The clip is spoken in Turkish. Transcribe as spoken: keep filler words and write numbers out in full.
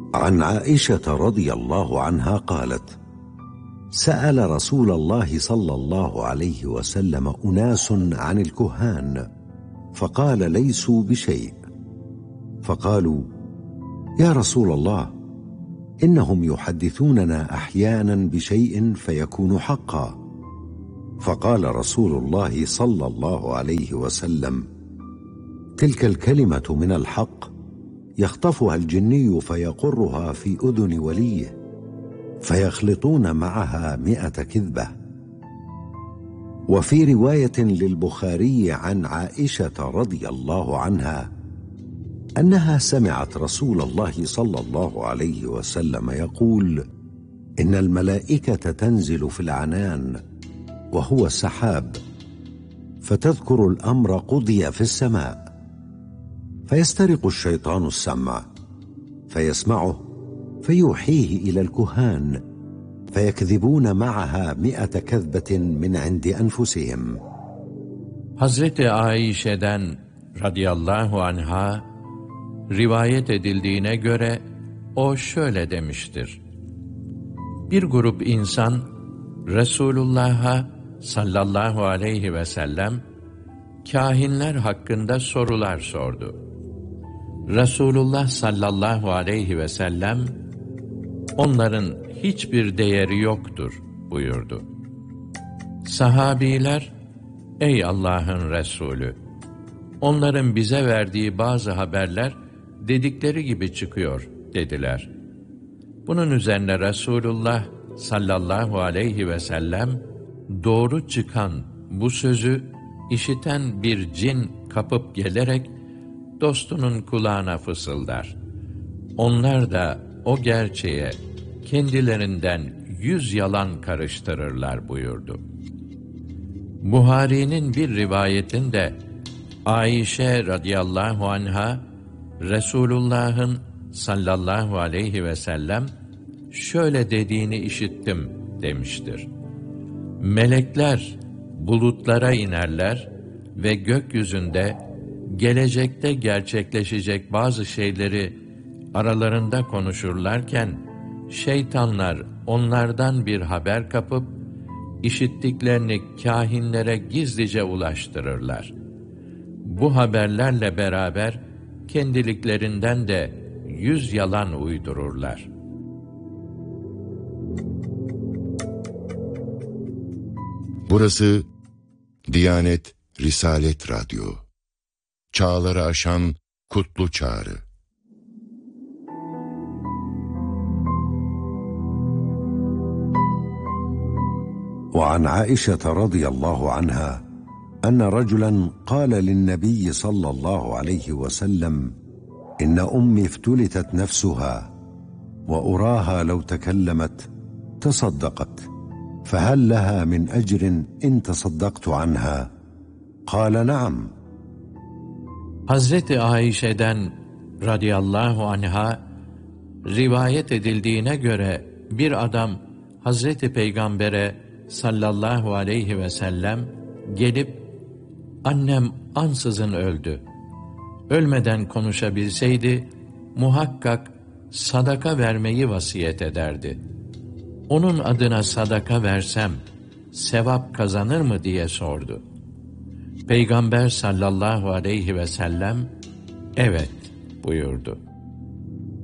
عن عائشة رضي الله عنها قالت: سأل رسول الله صلى الله عليه وسلم أناس عن الكهان فقال: ليسوا بشيء. فقالوا: يا رسول الله، إنهم يحدثوننا أحيانا بشيء فيكون حقا. فقال رسول الله صلى الله عليه وسلم: تلك الكلمة من الحق يخطفها الجني فيقرها في أذن وليه فيخلطون معها مئة كذبة. وفي رواية للبخاري عن عائشة رضي الله عنها أنها سمعت رسول الله صلى الله عليه وسلم يقول: إن الملائكة تنزل في العنان وهو السحاب فتذكر الأمر قضي في السماء، فيسترق الشيطان السمع فيسمعه فيوحيه إلى الكهان فيكذبون معها مئة كذبة من عند أنفسهم. Hazreti Ayşe'den radıyallahu anha rivayet edildiğine göre o şöyle demiştir: Bir grup insan Resulullah'a sallallahu aleyhi ve sellem kâhinler hakkında sorular sordu. Resulullah sallallahu aleyhi ve sellem onların hiçbir değeri yoktur buyurdu. Sahabiler, ey Allah'ın Resulü, onların bize verdiği bazı haberler dedikleri gibi çıkıyor dediler. Bunun üzerine Resulullah sallallahu aleyhi ve sellem doğru çıkan bu sözü işiten bir cin kapıp gelerek dostunun kulağına fısıldar. Onlar da o gerçeğe kendilerinden yüz yalan karıştırırlar buyurdu. Buhari'nin bir rivayetinde Ayşe radıyallahu anha Resulullah'ın sallallahu aleyhi ve sellem şöyle dediğini işittim demiştir: Melekler bulutlara inerler ve gökyüzünde gelecekte gerçekleşecek bazı şeyleri aralarında konuşurlarken şeytanlar onlardan bir haber kapıp işittiklerini kâhinlere gizlice ulaştırırlar. Bu haberlerle beraber kendiliklerinden de yüz yalan uydururlar. Burası Diyanet Risalet Radyo. Çağları aşan kutlu çağrı. وعن عائشة رضي الله عنها أن رجلا قال للنبي صلى الله عليه وسلم: إن أمي افتلتت نفسها وأراها لو تكلمت تصدقت، فهل لها من أجر إن تصدقت عنها؟ قال: نعم. Hazreti Ayşe'den radıyallahu anha rivayet edildiğine göre bir adam Hazreti Peygamber'e sallallahu aleyhi ve sellem gelip, annem ansızın öldü. Ölmeden konuşabilseydi muhakkak sadaka vermeyi vasiyet ederdi. Onun adına sadaka versem sevap kazanır mı diye sordu. Peygamber sallallahu aleyhi ve sellem evet buyurdu.